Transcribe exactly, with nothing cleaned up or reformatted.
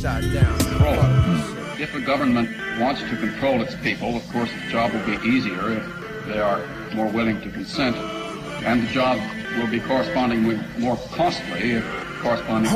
If a government wants to control its people, of course, the job will be easier if they are more willing to consent, and the job will be correspondingly more costly if corresponding